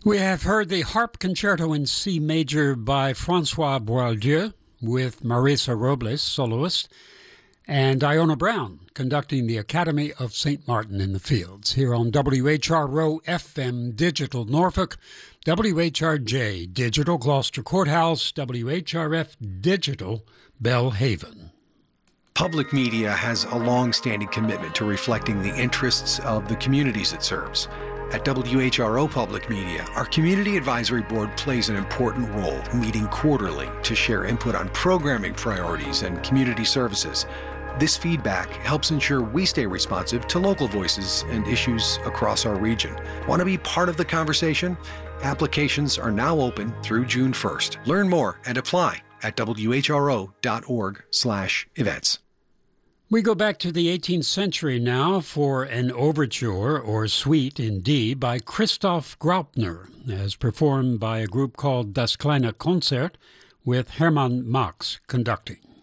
We have heard the Harp Concerto in C Major by Francois Boieldieu with Marisa Robles, soloist, and Iona Brown conducting the Academy of St. Martin in the Fields here on WHRO FM Digital Norfolk, WHRJ Digital Gloucester Courthouse, WHRF Digital Belhaven. Public media has a long-standing commitment to reflecting the interests of the communities it serves. At WHRO Public Media, our Community Advisory Board plays an important role, meeting quarterly to share input on programming priorities and community services. This feedback helps ensure we stay responsive to local voices and issues across our region. Want to be part of the conversation? Applications are now open through June 1st. Learn more and apply at whro.org/events. We go back to the 18th century now for an overture, or suite in D, by Christoph Graupner, as performed by a group called Das kleine Konzert, with Hermann Max conducting.